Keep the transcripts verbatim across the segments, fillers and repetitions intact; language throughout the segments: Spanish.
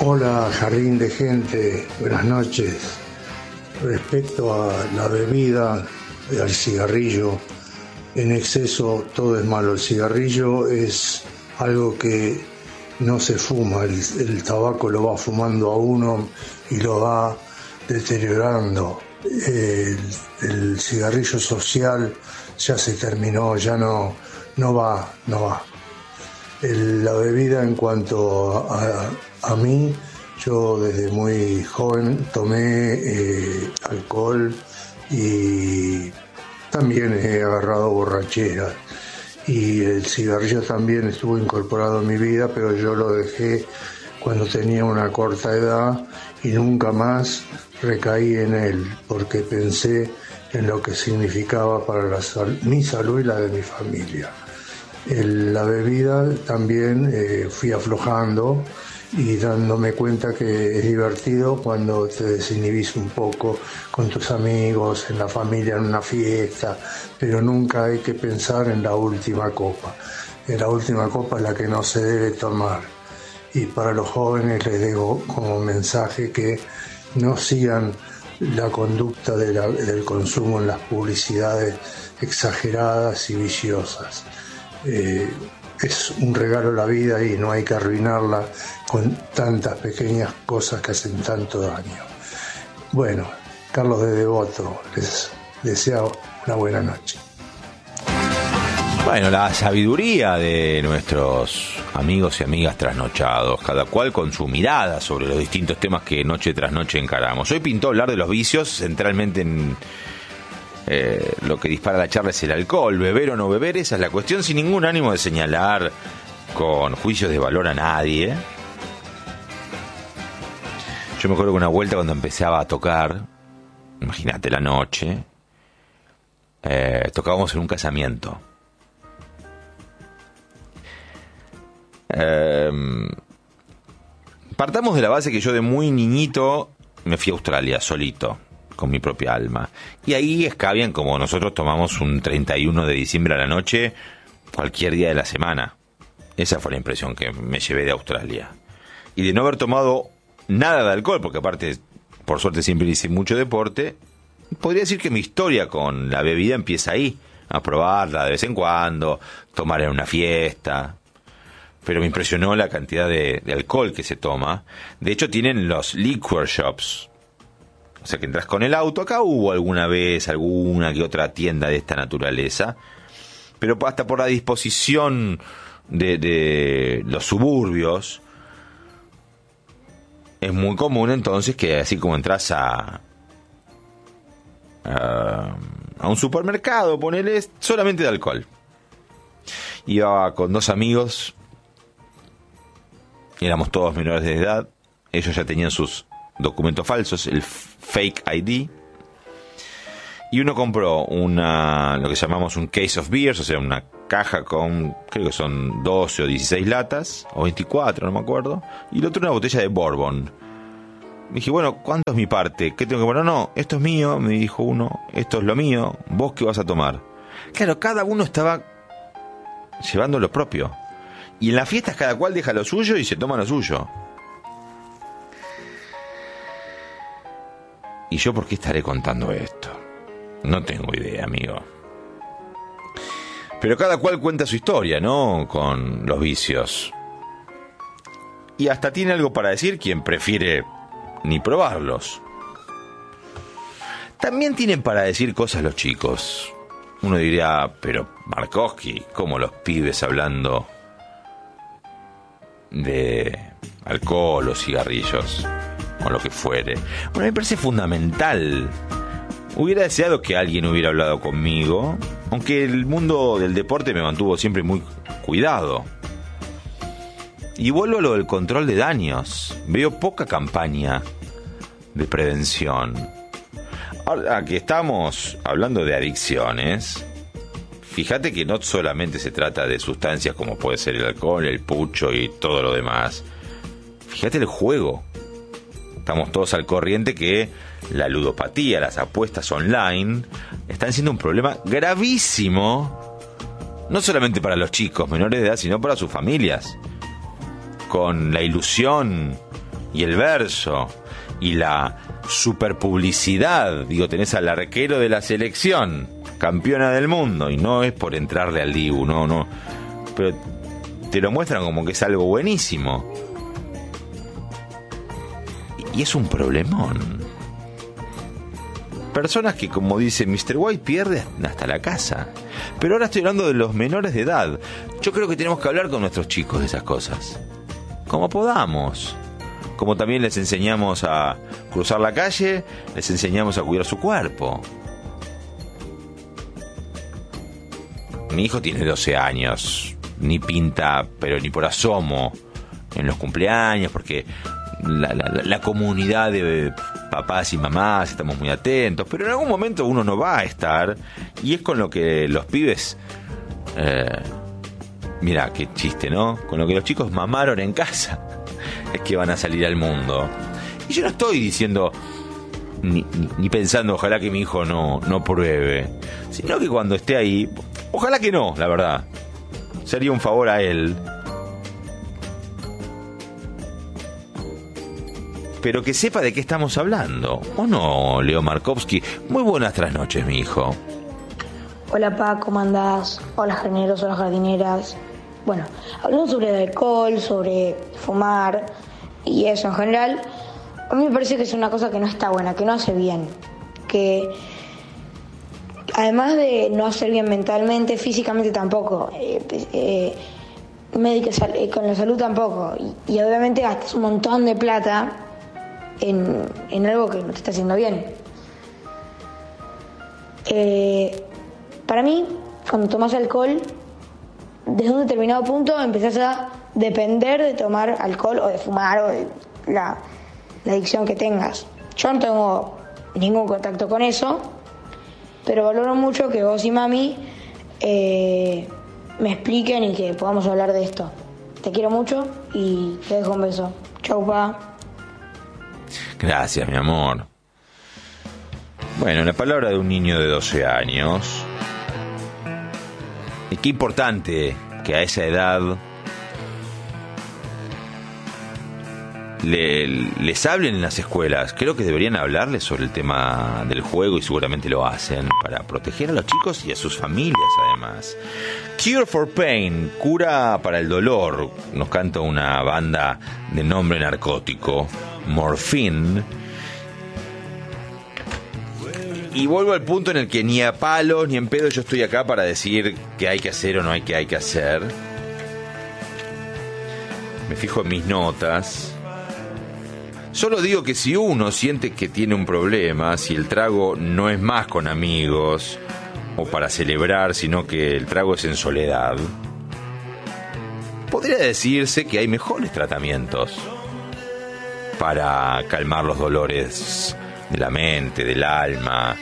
Hola, jardín de gente, buenas noches. Respecto a la bebida, al cigarrillo, en exceso todo es malo. El cigarrillo es algo que no se fuma, el, el tabaco lo va fumando a uno y lo va deteriorando. El, el cigarrillo social ya se terminó, ya no, no va, no va. El, la bebida en cuanto a, a mí, yo desde muy joven tomé eh, alcohol y también he agarrado borrachera. Y el cigarrillo también estuvo incorporado en mi vida, pero yo lo dejé cuando tenía una corta edad y nunca más recaí en él, porque pensé en lo que significaba para la sal- mi salud y la de mi familia. El, la bebida también eh, fui aflojando y dándome cuenta que es divertido cuando te desinhibís un poco con tus amigos, en la familia, en una fiesta, pero nunca hay que pensar en la última copa. En la última copa es la que no se debe tomar. Y para los jóvenes les dejo como mensaje que no sigan la conducta de la, del consumo en las publicidades exageradas y viciosas. Eh, es un regalo la vida y no hay que arruinarla con tantas pequeñas cosas que hacen tanto daño. Bueno, Carlos de Devoto, les deseo una buena noche. Bueno, la sabiduría de nuestros amigos y amigas trasnochados, cada cual con su mirada sobre los distintos temas que noche tras noche encaramos. Hoy pintó hablar de los vicios, centralmente en eh, lo que dispara la charla es el alcohol, beber o no beber, esa es la cuestión, sin ningún ánimo de señalar con juicios de valor a nadie. Yo me acuerdo que una vuelta cuando empezaba a tocar, imagínate la noche, eh, tocábamos en un casamiento. Eh, partamos de la base que yo de muy niñito me fui a Australia solito, con mi propia alma, y ahí escabian como nosotros tomamos un treinta y uno de diciembre a la noche cualquier día de la semana. Esa fue la impresión que me llevé de Australia, y de no haber tomado nada de alcohol, porque aparte por suerte siempre hice mucho deporte. Podría decir que mi historia con la bebida empieza ahí, a probarla de vez en cuando, tomar en una fiesta. Pero me impresionó la cantidad de, de alcohol que se toma. De hecho, tienen los liquor shops. O sea, que entras con el auto. Acá hubo alguna vez alguna que otra tienda de esta naturaleza. Pero hasta por la disposición de, de los suburbios, es muy común entonces que así como entras a, a, a un supermercado, ponele solamente de alcohol. Iba con dos amigos. Éramos todos menores de edad. Ellos ya tenían sus documentos falsos, el fake I D. Y uno compró una, lo que llamamos un case of beers, o sea, una caja con, creo que son doce o dieciséis latas, o veinticuatro, no me acuerdo. Y el otro una botella de bourbon. Me dije, bueno, ¿cuánto es mi parte? ¿Qué tengo que poner? No, esto es mío, me dijo uno. Esto es lo mío. ¿Vos qué vas a tomar? Claro, cada uno estaba llevando lo propio. Y en las fiestas cada cual deja lo suyo y se toma lo suyo. ¿Y yo por qué estaré contando esto? No tengo idea, amigo. Pero cada cual cuenta su historia, ¿no? Con los vicios. Y hasta tiene algo para decir quien prefiere ni probarlos. También tienen para decir cosas los chicos. Uno diría, pero Markovsky, ¿cómo los pibes hablando de alcohol o cigarrillos o lo que fuere? Bueno, me parece fundamental. Hubiera deseado que alguien hubiera hablado conmigo, aunque el mundo del deporte me mantuvo siempre muy cuidado. Y vuelvo a lo del control de daños. Veo poca campaña de prevención. Ahora que estamos hablando de adicciones, fíjate que no solamente se trata de sustancias como puede ser el alcohol, el pucho y todo lo demás. Fíjate el juego. Estamos todos al corriente que la ludopatía, las apuestas online, están siendo un problema gravísimo, no solamente para los chicos menores de edad, sino para sus familias. Con la ilusión y el verso y la superpublicidad. Digo, tenés al arquero de la selección, campeona del mundo, y no es por entrarle al Dibu, no, no, pero te lo muestran como que es algo buenísimo. Y es un problemón. Personas que, como dice mister White, pierden hasta la casa. Pero ahora estoy hablando de los menores de edad. Yo creo que tenemos que hablar con nuestros chicos de esas cosas, como podamos. Como también les enseñamos a cruzar la calle, les enseñamos a cuidar su cuerpo. Mi hijo tiene doce años, ni pinta, pero ni por asomo, en los cumpleaños, porque la, la, la comunidad de papás y mamás estamos muy atentos, pero en algún momento uno no va a estar, y es con lo que los pibes, eh, mira qué chiste, ¿no? Con lo que los chicos mamaron en casa, es que van a salir al mundo. Y yo no estoy diciendo ni, ni, ni pensando ojalá que mi hijo no, no pruebe, sino que cuando esté ahí, ojalá que no, la verdad, sería un favor a él, pero que sepa de qué estamos hablando. ¿O no, Leo Markovsky? Muy buenas trasnoches, mi hijo. Hola, Pa, ¿cómo andás? Hola, jardineros, hola, jardineras. Bueno, hablando sobre el alcohol, sobre fumar y eso en general, a mí me parece que es una cosa que no está buena, que no hace bien. Que además de no hacer bien mentalmente, físicamente tampoco. Eh, eh, médica, eh, con la salud tampoco. Y, y obviamente gastas un montón de plata En, en algo que no te está haciendo bien. Eh, para mí, cuando tomas alcohol, desde un determinado punto empezás a depender de tomar alcohol o de fumar o de la, la adicción que tengas. Yo no tengo ningún contacto con eso, pero valoro mucho que vos y mami eh, me expliquen y que podamos hablar de esto. Te quiero mucho y te dejo un beso. Chau, Pa. Gracias, mi amor. Bueno, la palabra de un niño de doce años. Y qué importante que a esa edad le, les hablen en las escuelas. Creo que deberían hablarles sobre el tema del juego, y seguramente lo hacen, para proteger a los chicos y a sus familias, además. Cure for Pain, cura para el dolor, nos canta una banda de nombre narcótico, Morphine. Y vuelvo al punto en el que ni a palos ni en pedo yo estoy acá para decir qué hay que hacer o no hay que hay que hacer. Me fijo en mis notas. Solo digo que si uno siente que tiene un problema, si el trago no es más con amigos o para celebrar, sino que el trago es en soledad, podría decirse que hay mejores tratamientos para calmar los dolores de la mente, del alma.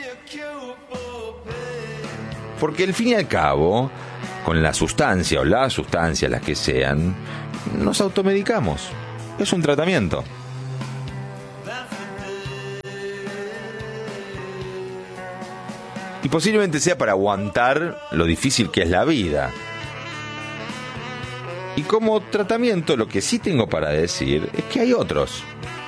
Porque al fin y al cabo, con la sustancia o las sustancias, las que sean, nos automedicamos. Es un tratamiento. Y posiblemente sea para aguantar lo difícil que es la vida. Y como tratamiento, lo que sí tengo para decir es que hay otros.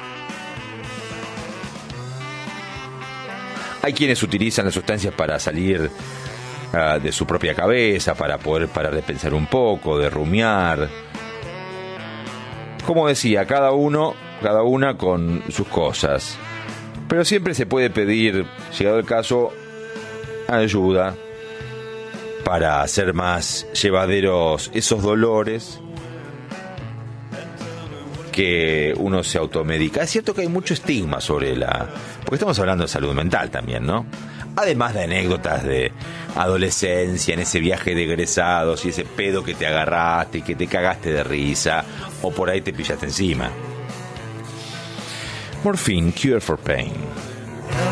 Hay quienes utilizan las sustancias para salir uh, de su propia cabeza, para poder parar de pensar un poco, de rumiar. Como decía, cada uno, cada una con sus cosas. Pero siempre se puede pedir, llegado el caso, ayuda para hacer más llevaderos esos dolores que uno se automedica. Es cierto que hay mucho estigma sobre la... porque estamos hablando de salud mental también, ¿no? Además de anécdotas de adolescencia, en ese viaje de egresados y ese pedo que te agarraste y que te cagaste de risa o por ahí te pillaste encima. Morphine, Cure for Pain.